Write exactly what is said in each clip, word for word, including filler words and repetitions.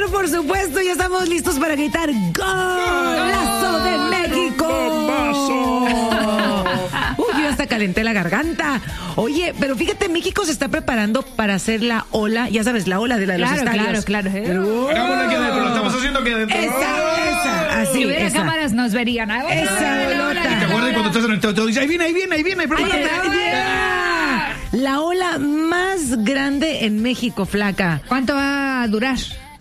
claro, por supuesto, ya estamos listos para gritar ¡Golazo de México! ¡Bombazo! Uy, yo hasta calenté la garganta. Oye, pero fíjate, México se está preparando para hacer la ola, ya sabes, la ola de, la de Claro, los estadios. claro, claro. Pero, Hagámosla aquí adentro, lo estamos haciendo aquí adentro. Esa, esa, así, Si hubiera esa. cámaras nos verían. Ay, bueno, Esa la, la, bolota. la, la, ¿Te acuerdas cuando estás en el teatro? Dices, ahí viene, ahí viene, ahí viene, prepárate. Yeah. La ola más grande en México, flaca. ¿Cuánto va a durar?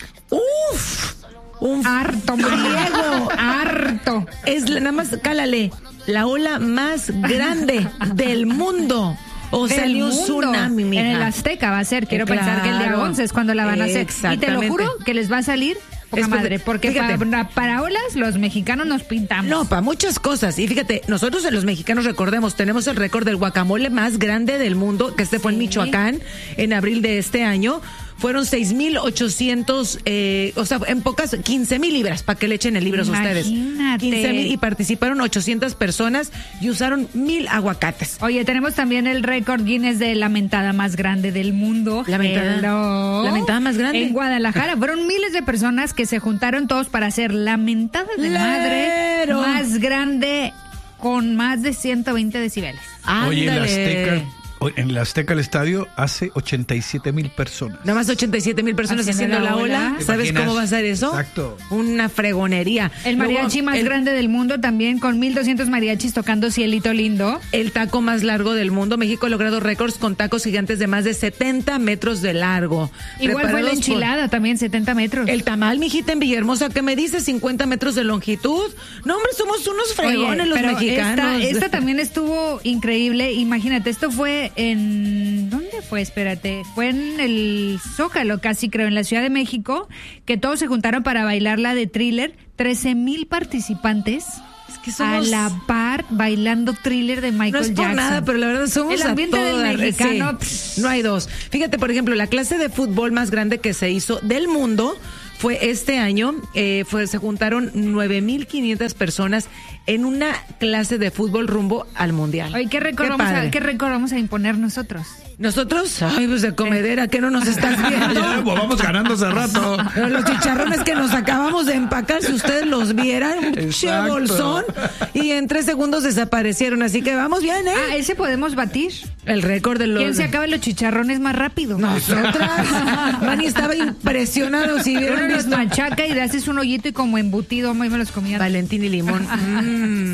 Uf, un Harto, friego. harto. Es la- nada más, cálale, la ola más grande del mundo. O sea, Del ni un mundo. tsunami, mija. En el Azteca va a ser. Quiero Eh, pensar que el día claro. once es cuando la van a hacer. Y te lo Exactamente. juro que les va a salir poca Es porque- madre. Porque fíjate. para, para olas los mexicanos nos pintamos. No, para muchas cosas. Y fíjate, nosotros los mexicanos, recordemos, tenemos el récord del guacamole más grande del mundo, que este fue en Sí. Michoacán, en abril de este año. Fueron seis mil ochocientos, eh, o sea, en pocas, quince mil libras, para que le echen el libro a ustedes. Imagínate. quince mil y participaron ochocientas personas y usaron mil aguacates. Oye, tenemos también el récord Guinness de la mentada más grande del mundo. ¿La mentada? Hello. ¿La mentada más grande? En Guadalajara. Fueron miles de personas que se juntaron todos para hacer la mentada de madre Lero. más grande con más de ciento veinte decibeles. Oye, en la Ándale. Azteca, en la Azteca el estadio hace ochenta y siete mil personas. Nada más ochenta y siete mil personas Haciendo haciendo, la la ola. ola. ¿Sabes ¿Imaginas? cómo va a ser eso? Exacto. Una fregonería. El mariachi Luego, más el- grande del mundo también con mil doscientos mariachis tocando Cielito Lindo. El taco más largo del mundo. México ha logrado récords con tacos gigantes de más de setenta metros de largo. Igual fue la Preparados por- enchilada también, setenta metros. El tamal, mijita, en Villahermosa, ¿qué me dice? cincuenta metros de longitud. No, hombre, somos unos fregones Oye, los pero mexicanos. Esta, esta también estuvo increíble. Imagínate, esto fue en... ¿Dónde fue? Espérate. Fue en el Zócalo, casi creo, en la Ciudad de México, que todos se juntaron para bailar la de Thriller. trece mil participantes Es que somos- a la par bailando Thriller de Michael No es por Jackson. nada, pero la verdad somos El a ambiente del toda- mexicano, sí, pss. no hay dos. Fíjate, por ejemplo, la clase de fútbol más grande que se hizo del mundo fue este año. Eh, fue, se juntaron nueve mil quinientas personas en una clase de fútbol rumbo al mundial. Oye, ¿qué récord, vamos padre. a, ¿qué récord vamos a imponer nosotros? Nosotros, ay, pues de comedera, ¿qué no nos estás viendo? Ya, pues vamos ganando hace rato. Pero los chicharrones que nos acabamos de empacar, si ustedes los vieran, un che Exacto. bolsón, y en tres segundos desaparecieron. Así que vamos bien, ¿eh? Ah, ese podemos batir. El récord de los... ¿Quién se acaba los chicharrones más rápido? Nosotras. Manny estaba impresionado si Uno vieron los visto. machaca y le haces un hoyito y como embutido, me los comía. Valentín y limón. Mm.